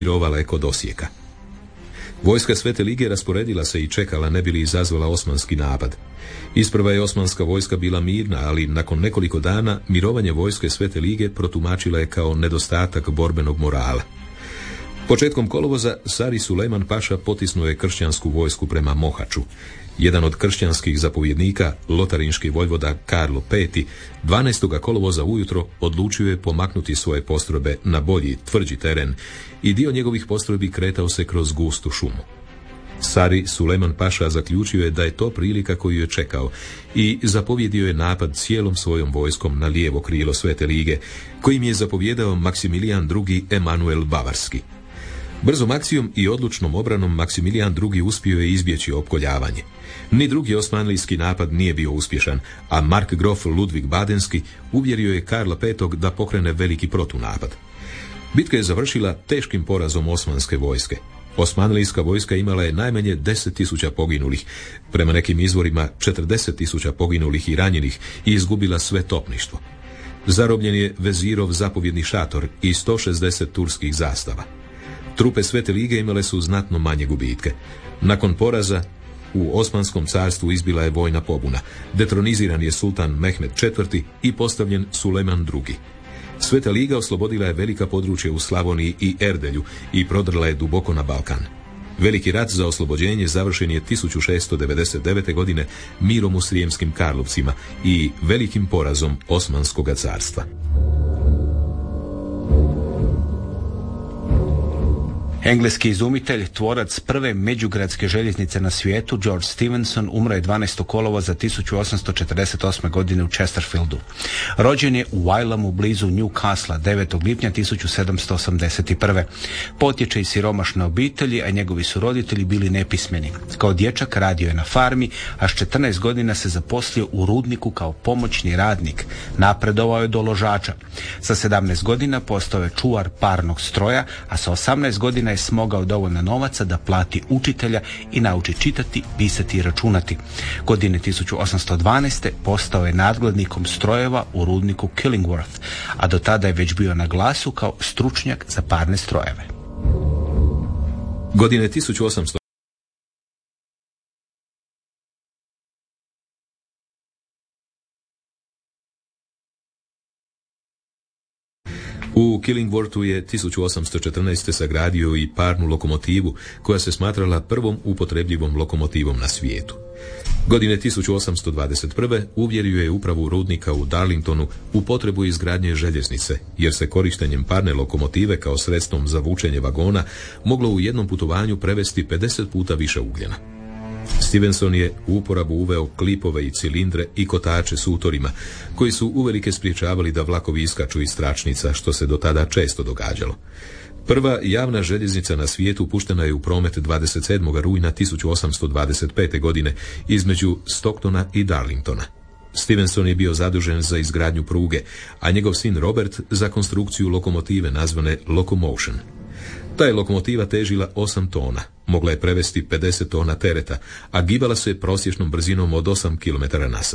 mirovala je kod Osijeka. Vojska Svete Lige rasporedila se i čekala ne bi li izazvala osmanski napad. Isprva je osmanska vojska bila mirna, ali nakon nekoliko dana mirovanje vojske Svete Lige protumačila je kao nedostatak borbenog morala. Početkom kolovoza Sari Sulejman Paša potisnuo je kršćansku vojsku prema Mohaču. Jedan od kršćanskih zapovjednika, lotarinški vojvoda Karlo V, 12. kolovoza ujutro odlučio je pomaknuti svoje postrojbe na bolji, tvrđi teren i dio njegovih postrojbi kretao se kroz gustu šumu. Sari Sulejman Paša zaključio je da je to prilika koju je čekao i zapovjedio je napad cijelom svojom vojskom na lijevo krilo Svete Lige, kojim je zapovjedao Maksimilijan II. Emanuel Bavarski. Brzom akcijom i odlučnom obranom Maksimilijan II. Uspio je izbjeći opkoljavanje. Ni drugi osmanlijski napad nije bio uspješan, a markgrof Ludvig Badenski uvjerio je Karla V. da pokrene veliki protunapad. Bitka je završila teškim porazom osmanske vojske. Osmanlijska vojska imala je najmanje 10.000 poginulih, prema nekim izvorima 40.000 poginulih i ranjenih, i izgubila sve topništvo. Zarobljen je vezirov zapovjedni šator i 160 turskih zastava. Trupe Svete Lige imale su znatno manje gubitke. Nakon poraza u Osmanskom carstvu izbila je vojna pobuna. Detroniziran je sultan Mehmed IV. I postavljen Sulejman II. Sveta Liga oslobodila je velika područja u Slavoniji i Erdelju i prodrla je duboko na Balkan. Veliki rat za oslobođenje završen je 1699. godine mirom u Srijemskim Karlovcima i velikim porazom Osmanskoga carstva. Engleski izumitelj, tvorac prve međugradske željeznice na svijetu, George Stephenson, umro je 12. kolovoza 1848. godine u Chesterfieldu. Rođen je u Wylamu blizu Newcastle 9. lipnja 1781. Potječe iz siromašne obitelji, a njegovi su roditelji bili nepismeni. Kao dječak radio je na farmi, a s 14 godina se zaposlio u rudniku kao pomoćni radnik. Napredovao je do ložača. Sa 17 godina postao je čuvar parnog stroja, a sa 18 godina je smogao dovoljno novaca da plati učitelja i nauči čitati, pisati i računati. Godine 1812. postao je nadglednikom strojeva u rudniku Killingworth, a do tada je već bio na glasu kao stručnjak za parne strojeve. Godine 1800. U Killingworthu je 1814. sagradio i parnu lokomotivu koja se smatrala prvom upotrebljivom lokomotivom na svijetu. Godine 1821. uvjerio je upravu rudnika u Darlingtonu u potrebu izgradnje željeznice, jer se korištenjem parne lokomotive kao sredstvom za vučenje vagona moglo u jednom putovanju prevesti 50 puta više ugljena. Stevenson je u uporabu uveo klipove i cilindre i kotače s utorima, koji su uvelike spriječavali da vlakovi iskaču iz tračnica, što se do tada često događalo. Prva javna željeznica na svijetu puštena je u promet 27. rujna 1825. godine između Stocktona i Darlingtona. Stevenson je bio zadužen za izgradnju pruge, a njegov sin Robert za konstrukciju lokomotive nazvane Locomotion. Ta je lokomotiva težila 8 tona, mogla je prevesti 50 tona tereta, a gibala se prosječnom brzinom od 8 km/h.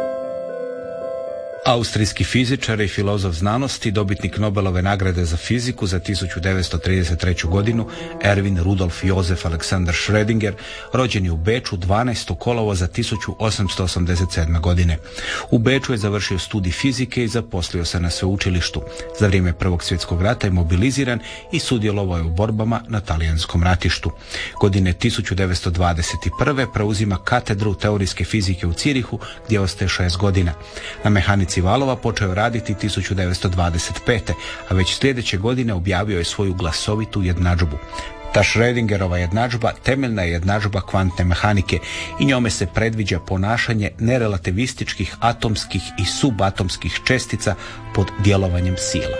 Austrijski fizičar i filozof znanosti, dobitnik Nobelove nagrade za fiziku za 1933. godinu, Erwin Rudolf Josef Alexander Schrödinger, rođen je u Beču 12. kolovoza 1887. godine. U Beču je završio studij fizike i zaposlio se na sveučilištu. Za vrijeme Prvog svjetskog rata je mobiliziran i sudjelovao je u borbama na talijanskom ratištu. Godine 1921. preuzima katedru teorijske fizike u Cirihu, gdje ostaje 6 godina. Na mehanici valova počeo je raditi 1925. a već sljedeće godine objavio je svoju glasovitu jednadžbu. Ta Schrödingerova jednadžba temeljna je jednadžba kvantne mehanike i njome se predviđa ponašanje nerelativističkih atomskih i subatomskih čestica pod djelovanjem sila.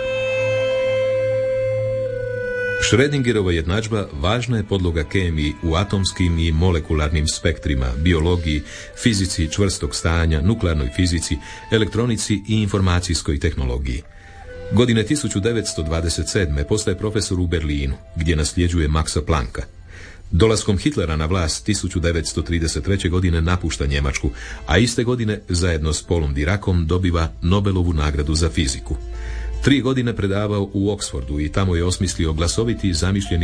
Schrödingerova jednadžba važna je podloga kemiji u atomskim i molekularnim spektrima, biologiji, fizici čvrstog stanja, nuklearnoj fizici, elektronici i informacijskoj tehnologiji. Godine 1927. postaje profesor u Berlinu, gdje nasljeđuje Maxa Plancka. Dolaskom Hitlera na vlast 1933. godine napušta Njemačku, a iste godine zajedno s Paulom Diracom dobiva Nobelovu nagradu za fiziku. 3 godine predavao u Oxfordu i tamo je osmislio glasoviti zamišljeni